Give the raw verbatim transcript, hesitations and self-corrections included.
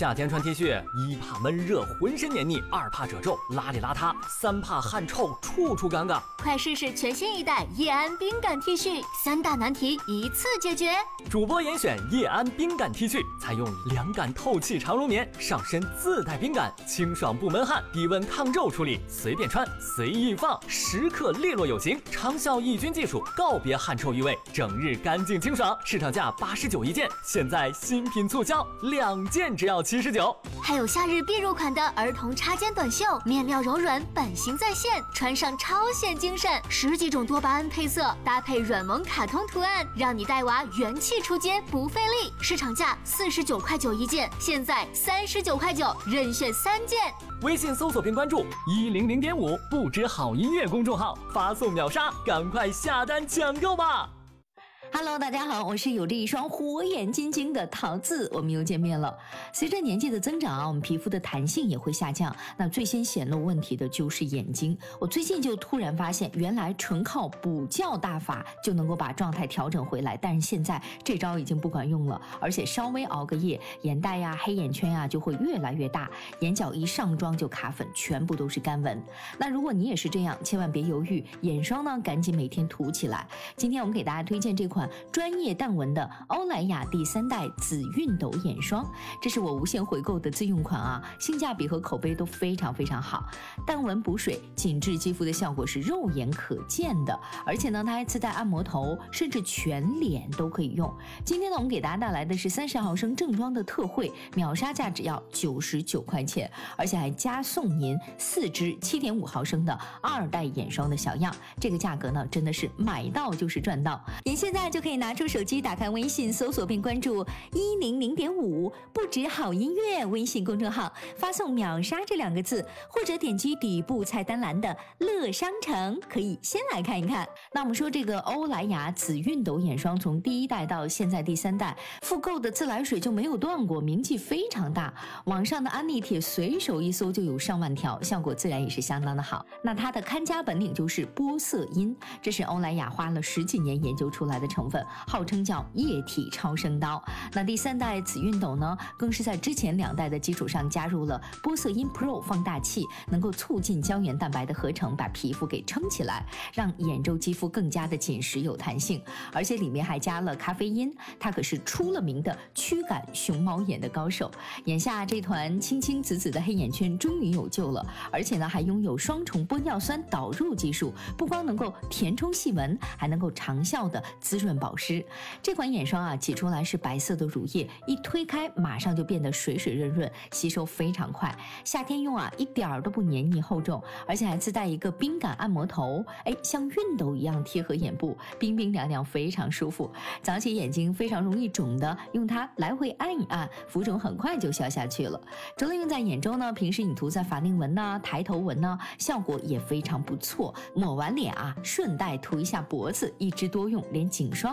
夏天穿 T 恤，一怕闷热浑身黏腻，二怕褶皱邋里邋遢，三怕汗臭处处尴尬。 快试试全新一代叶安冰感 T 恤，三大难题一次解决。 主播严选叶安冰感 T 恤，采用凉感透气长绒棉，上身自带冰感，清爽不闷汗，低温抗皱处理，随便穿随意放，时刻利落有型，长效抑菌技术，告别汗臭异味，整日干净清爽。市场价八十九一件，现在新品促销，两件只要七十九。 还有夏日必入款的儿童插肩短袖，面料柔软，版型再现，穿上超显精神。十几种多巴胺配色，搭配软萌卡通图案，让你带娃元气出街不费力。市场价四十九块九一件，现在三十九块九，任选三件。 微信搜索并关注一零零点五不止好音乐公众号，发送秒杀，赶快下单抢购吧。 Hello， 大家好，我是有着一双火眼金睛的桃子，我们又见面了。随着年纪的增长啊，我们皮肤的弹性也会下降，那最先显露问题的就是眼睛。我最近就突然发现，原来纯靠补觉大法就能够把状态调整回来，但是现在这招已经不管用了，而且稍微熬个夜，眼袋呀、黑眼圈呀就会越来越大，眼角一上妆就卡粉，全部都是干纹。那如果你也是这样，千万别犹豫，眼霜呢赶紧每天涂起来。今天我们给大家推荐这款专业淡纹的欧莱雅第三代紫熨斗眼霜，这是我无限回购的自用款啊，性价比和口碑都非常非常好。淡纹补水，紧致肌肤的效果是肉眼可见的，而且呢，它还自带按摩头，甚至全脸都可以用。今天呢，我们给大家带来的是三十毫升正装的特惠，秒杀价只要九十九块钱，而且还加送您四支七点五毫升的二代眼霜的小样，这个价格呢，真的是买到就是赚到。您现在就可以拿出手机，打开微信，搜索并关注一零零点五不止好音乐微信公众号，发送秒杀这两个字，或者点击底部菜单栏的乐商城，可以先来看一看。那我们说这个欧莱雅紫熨斗眼霜，从第一代到现在第三代，复购的自来水就没有断过，名气非常大，网上的安利帖随手一搜就有上万条，效果自然也是相当的好。那它的看家本领就是玻色因，这是欧莱雅花了十几年研究出来的成分，号称叫液体超声刀。那第三代紫熨斗呢，更是在之前两代的基础上加入了玻色因 Pro 放大器，能够促进胶原蛋白的合成，把皮肤给撑起来，让眼周肌肤更加的紧实有弹性。而且里面还加了咖啡因，它可是出了名的驱赶熊猫眼的高手。眼下这团青青紫紫的黑眼圈终于有救了，而且呢还拥有双重玻尿酸导入技术，不光能够填充细纹，还能够长效的滋润保湿。这款眼霜啊，挤出来是白色的乳液，一推开马上就变得水水润润，吸收非常快。夏天用啊，一点儿都不黏腻厚重，而且还自带一个冰感按摩头，哎，像熨斗一样贴合眼部，冰冰凉凉，非常舒服。早起眼睛非常容易肿的，用它来回按一按，浮肿很快就消下去了。除了用在眼周呢，平时你涂在法令纹呐、抬头纹呐，效果也非常不错。抹完脸啊，顺带涂一下脖子，一支多用，连颈